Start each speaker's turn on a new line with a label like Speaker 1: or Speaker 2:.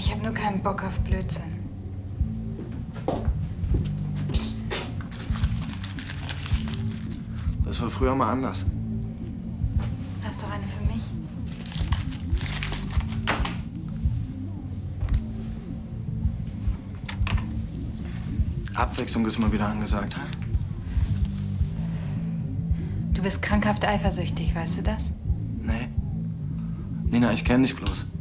Speaker 1: Ich habe nur keinen Bock auf Blödsinn.
Speaker 2: Das war früher mal anders.
Speaker 1: Hast du eine für mich?
Speaker 2: Abwechslung ist mal wieder angesagt.
Speaker 1: Du bist krankhaft eifersüchtig, weißt du das?
Speaker 2: Nee. Nina, ich kenne dich bloß.